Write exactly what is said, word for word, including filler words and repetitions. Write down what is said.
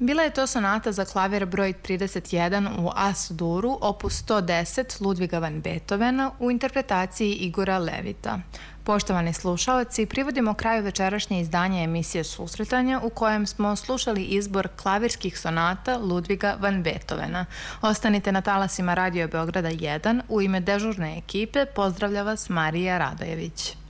Bila je to sonata za klavir broj trideset jedan u As-duru, opus sto deset Ludviga van Beethovena u interpretaciji Igora Levita. Poštovani slušaoci, privodimo kraju večerašnje izdanje emisije Susretanja u kojem smo slušali izbor klavirskih sonata Ludviga van Beethovena. Ostanite na talasima Radio Beograda jedan. U ime dežurne ekipe pozdravlja vas Marija Radojević.